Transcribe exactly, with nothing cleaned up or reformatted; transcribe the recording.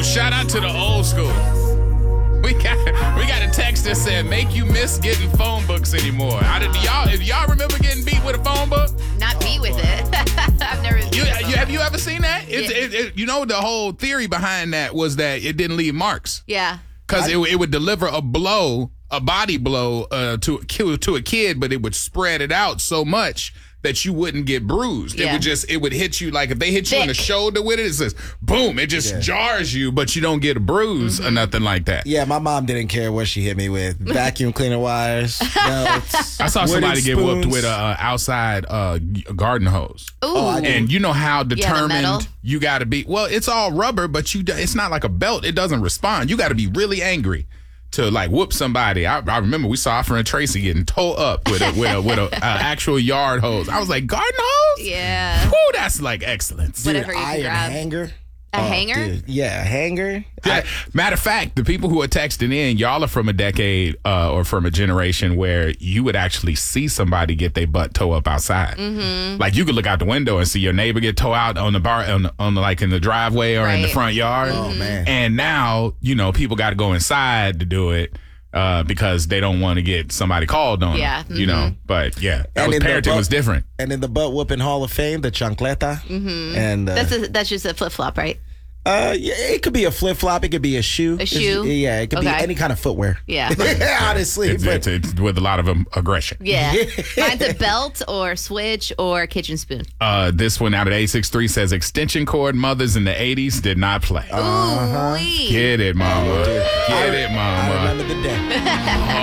shout out to the old school. We got we got a text that said, "Make you miss getting phone books anymore." How did y'all? If y'all remember getting beat with a phone book? Not beat with it. I've never. You, you have you ever seen that? It's, Yeah. it, it, you know, the whole theory behind that was that it didn't leave marks Yeah. because it, it would deliver a blow, a body blow uh, to a to a kid, but it would spread it out so much that you wouldn't get bruised. It Yeah. would just, it would hit you like if they hit you in the Thick. shoulder with it, it says boom, it just Yeah. jars you, but you don't get a bruise or nothing like that. Yeah, my mom didn't care what she hit me with. Vacuum cleaner wires, belts. I saw wooden somebody get whooped spoons. with a uh, outside uh, garden hose. Ooh. I do. And you know how the determined metal? you got to be. Well, it's all rubber, but you it's not like a belt. It doesn't respond. You got to be really angry to like whoop somebody. I, I remember we saw our friend Tracy getting towed up with a with a with a uh, actual yard hose. I was like, garden hose? Yeah. Whew, that's like excellence. Dude, Whatever you can iron grab. hanger. A hanger? Dude. Yeah, a hanger. Yeah. Matter of fact, the people who are texting in, y'all are from a decade uh, or from a generation where you would actually see somebody get their butt toe up outside. Mm-hmm. Like you could look out the window and see your neighbor get toe out on the bar, on, the, on the, like in the driveway or in the Right. front yard. Oh, man. And now, you know, people got to go inside to do it. Uh, because they don't want to get somebody called on Yeah, them, you know. But yeah, that And was in the parenting bu- was different. And in the butt whooping Hall of Fame, the chancleta. Mm-hmm. And uh, That's a, that's just a flip flop, right? uh, yeah, it could be a flip flop. It could be a shoe. A shoe? It's- yeah, it could be Okay. any kind of footwear. Yeah. Honestly, It's, but it's, it's with a lot of um, aggression. Yeah. Mine's a belt or switch or kitchen spoon. Uh, this one out of eight six three says extension cord mothers in the eighties did not play. Ooh, wee. Get it, mama. Get it, I mama. remember the day.